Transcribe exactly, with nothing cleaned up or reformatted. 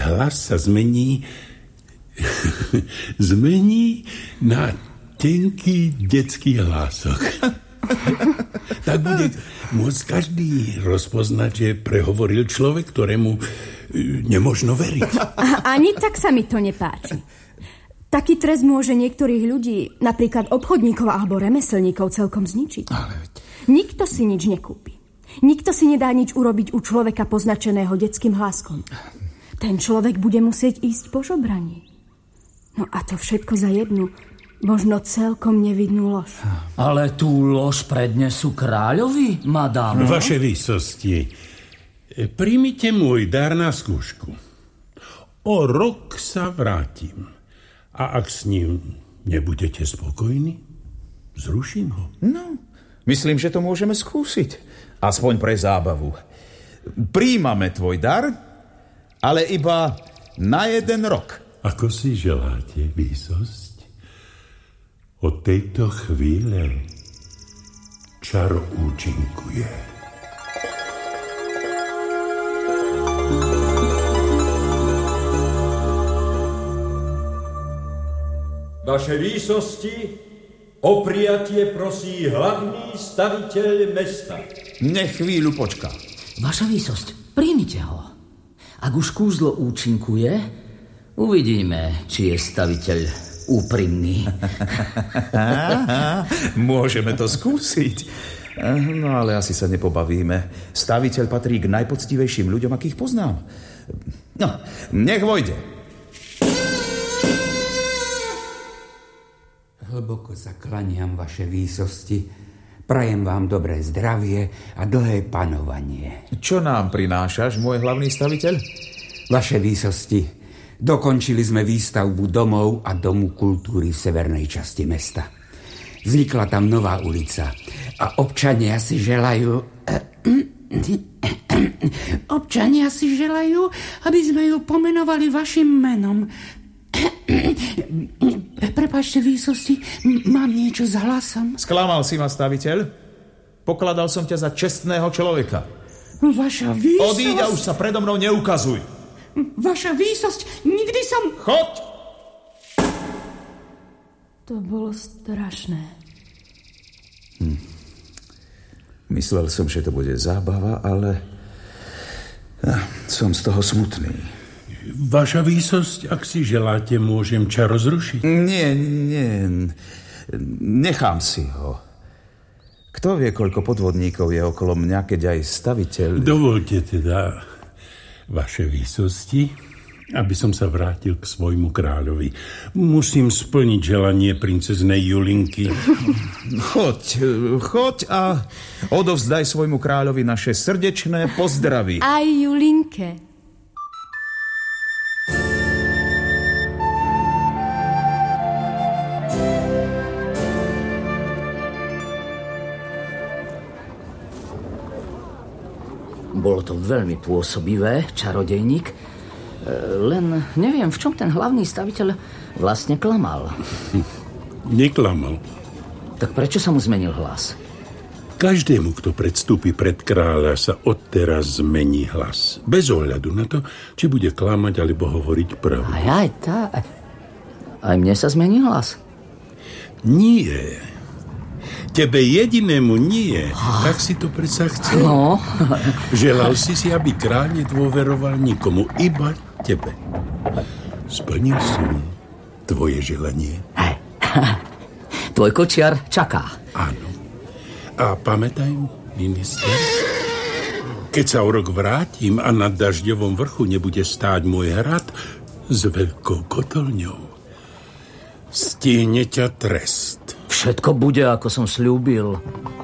hlas sa zmení zmení na tenký detský hlások. Tak bude môcť každý rozpoznať, že prehovoril človek, ktorému nemožno veriť. A, ani tak sa mi to nepáči. Taký trest môže niektorých ľudí, napríklad obchodníkov alebo remeselníkov, celkom zničiť. Ale... Nikto si nič nekúpi. Nikto si nedá nič urobiť u človeka poznačeného detským hláskom. Ten človek bude musieť ísť po žobraní. No a to všetko za jednu, možno celkom nevidnú lož. Ale tú lož prednesú kráľovi, madám. Vaše výsosti, príjmite môj dar na skúšku. O rok sa vrátim. A ak s ním nebudete spokojní, zruším ho. No, myslím, že to môžeme skúsiť. Aspoň pre zábavu. Príjmame tvoj dar, ale iba na jeden rok. Ako si želáte, výsosť? Od tejto chvíle čaro účinkuje. Vaše výsosti, o prijatie prosí hlavný staviteľ mesta. Nech chvíľu počká. Vaša výsosť, príjmite ho. Ak už kúzlo účinkuje, uvidíme, či je staviteľ úprimný. Môžeme to skúsiť. No ale asi sa nepobavíme. Staviteľ patrí k najpoctivejším ľuďom, akých poznám. No, nech vojde. Hlboko sa klaniam, vaše výsosti. Prajem vám dobré zdravie a dlhé panovanie. Čo nám prinášaš, môj hlavný staviteľ? Vaše výsosti, dokončili sme výstavbu domov a domu kultúry v severnej časti mesta. Vznikla tam nová ulica a občania si želajú... Občania si želajú, aby sme ju pomenovali vašim menom. Prepáčte, výsosti, mám niečo s hlasom. Sklamal si ma, staviteľ? Pokladal som ťa za čestného človeka. Vaša výsosť... Odíď a už sa predo mnou neukazuj. Vaša výsosť, nikdy som... Choď! To bolo strašné. Hm. Myslel som, že to bude zábava, ale... som z toho smutný. Vaša výsosť, ak si želáte, môžem čaro zrušiť. Nie, nie. Nechám si ho. Kto vie, koľko podvodníkov je okolo mňa, keď aj staviteľ... Dovolte teda, vaše výsosti, aby som sa vrátil k svojmu kráľovi. Musím splniť želanie princeznej Julinky. Choď, choď a odovzdaj svojmu kráľovi naše srdečné pozdravy. Aj Julinke. Bolo to veľmi pôsobivé, čarodejník. Len neviem, v čom ten hlavný staviteľ vlastne klamal. Neklamal. Tak prečo sa mu zmenil hlas? Každému, kto predstúpi pred kráľa, sa odteraz zmení hlas. Bez ohľadu na to, či bude klamať alebo hovoriť pravdu. Aj, aj, tá. Aj mne sa zmení hlas? Nie. Tebe jedinému nie. Tak si to predsa chcel. No. Želal si si, aby kráľ nedôveroval nikomu, iba tebe. Splnil som tvoje želanie. Hej. Tvoj kočiar čaká. Áno. A pamätaj, minister, keď sa o rok vrátim a na dažďovom vrchu nebude stáť môj hrad s veľkou kotolňou, stihne ťa trest. Všetko bude, ako som sľúbil.